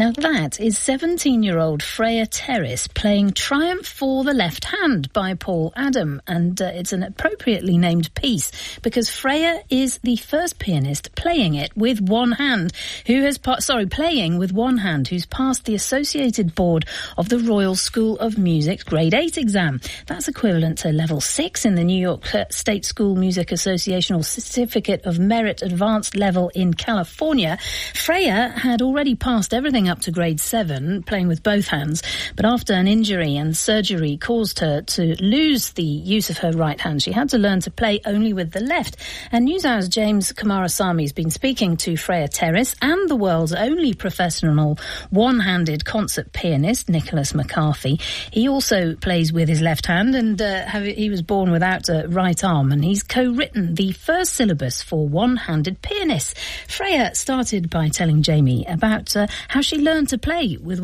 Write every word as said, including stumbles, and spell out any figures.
Now that is seventeen-year-old Freya Terrace playing Triumph for the Left Hand by Paul Adam, and uh, it's an appropriately named piece because Freya is the first pianist playing it with one hand, who has pa- sorry playing with one hand, who's passed the Associated Board of the Royal School of Music's Grade eight exam. That's equivalent to level six in the New York uh, State School Music Association or Certificate of Merit Advanced level in California. Freya had already passed everything up to grade seven, playing with both hands, but after an injury and surgery caused her to lose the use of her right hand, she had to learn to play only with the left. And NewsHour's James Kumarasamy has been speaking to Freya Terrace and the world's only professional one-handed concert pianist, Nicholas McCarthy. He also plays with his left hand, and uh, have, he was born without a right arm, and he's co-written the first syllabus for one-handed pianists. Freya started by telling Jamie about uh, how she learned to play with